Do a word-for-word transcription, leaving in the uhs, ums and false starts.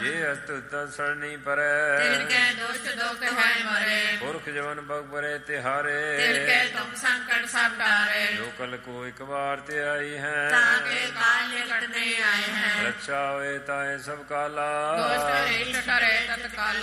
ਜੇ ਅਸਤੁ ਸਰਣੀ ਪਰੈ ਤਿਲ ਕੈ ਦੁਸ਼ਟ ਦੁਖ ਹੈ ਮਰੇ ਪੁਰਖ ਜਵਨ ਬਗ ਪਰੇ ਤਿਹਾਰੇ ਤਿਲ ਕੈ ਤੁਮ ਸੰਕਟ ਸਭ ਟਾਰੇ ਜੋ ਕਲ ਕੋ ਇੱਕ ਵਾਰ ਤੇ ਆਈ ਹੈ ਤਾਂ ਕੇ ਕਾਲ ਨਿਕਟ ਨਹੀਂ ਆਏ ਹੈ ਰੱਛਾ ਹੋਏ ਤਾਏ ਸਭ ਕਾਲਾ ਦੁਸ਼ਟ ਹਿਟ ਕਰੇ ਤਤਕਾਲ